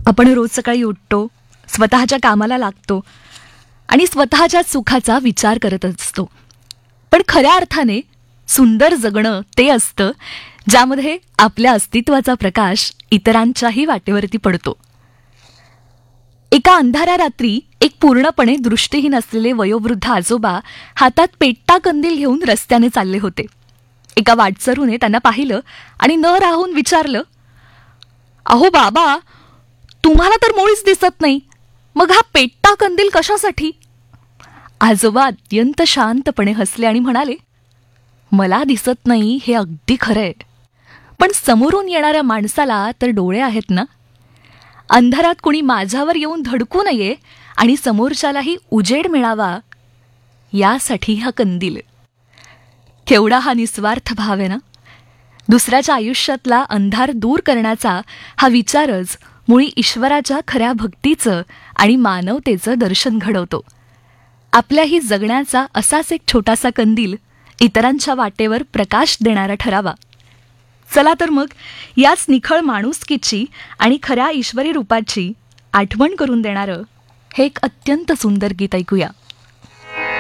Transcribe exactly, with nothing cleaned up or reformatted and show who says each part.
Speaker 1: आपण रोज सकाळी उठतो, स्वतःच्या कामाला लागतो आणि स्वतःच्या सुखाचा विचार करत असतो. पण खऱ्या अर्थाने सुंदर जगणं ते असतं ज्यामध्ये आपल्या अस्तित्वाचा प्रकाश इतरांच्याही वाटेवरती पडतो. एका अंधाऱ्या रात्री एक पूर्णपणे दृष्टीहीन असलेले वयोवृद्ध आजोबा हातात पेट्टा कंदील घेऊन रस्त्याने चालले होते. एका वाटसरूने त्यांना पाहिलं आणि न राहून विचारलं, "अहो बाबा, तुम्हाला तर मुळीच दिसत नाही, मग हा पेट्टा कंदील कशासाठी?" आजोबा अत्यंत शांतपणे हसले आणि म्हणाले, "मला दिसत नाही हे अगदी खरंय, पण समोरून येणाऱ्या माणसाला तर डोळे आहेत ना. अंधारात कुणी माझ्यावर येऊन धडकू नये आणि समोरच्यालाही उजेड मिळावा यासाठी हा कंदील." केवढा हा निस्वार्थ भाव आहे ना. दुसऱ्याच्या आयुष्यातला अंधार दूर करण्याचा हा विचारच मुळी ईश्वराच्या खऱ्या भक्तीचं आणि मानवतेचं दर्शन घडवतो. आपल्याही जगण्याचा असाच एक छोटासा कंदील इतरांच्या वाटेवर प्रकाश देणारा ठरावा. चला तर मग याच निखळ माणुसकीची आणि खऱ्या ईश्वरी रूपाची आठवण करून देणारं हे एक अत्यंत सुंदर गीत ऐकूया.